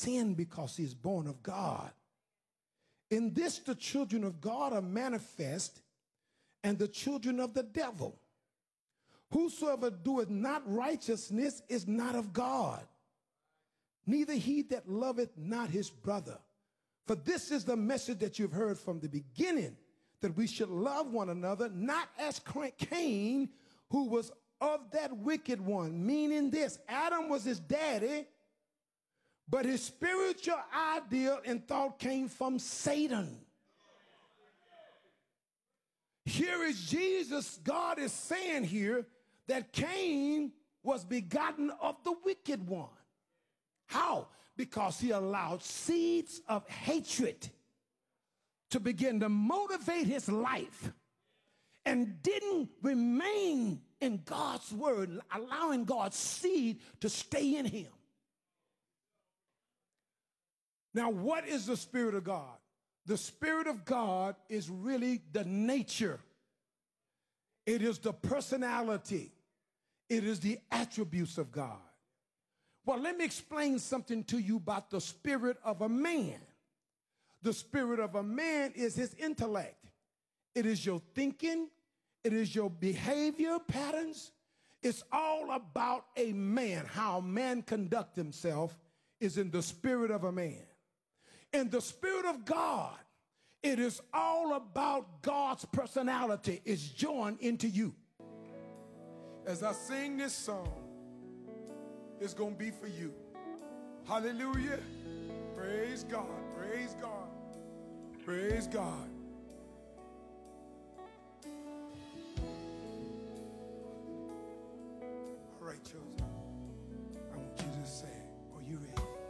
sin because he is born of God. In this, the children of God are manifest, and the children of the devil. Whosoever doeth not righteousness is not of God, neither he that loveth not his brother. For this is the message that you've heard from the beginning, that we should love one another, not as Cain, who was of that wicked one. Meaning this, Adam was his daddy, but his spiritual ideal and thought came from Satan. Here is Jesus, God is saying here that Cain was begotten of the wicked one. How? Because he allowed seeds of hatred to begin to motivate his life and didn't remain in God's word, allowing God's seed to stay in him. Now, what is the Spirit of God? The Spirit of God is really the nature. It is the personality. It is the attributes of God. Well, let me explain something to you about the spirit of a man. The spirit of a man is his intellect. It is your thinking. It is your behavior patterns. It's all about a man. How a man conducts himself is in the spirit of a man. In the Spirit of God, it is all about God's personality is joined into you. As I sing this song, it's going to be for you. Hallelujah. Praise God. Praise God. Praise God.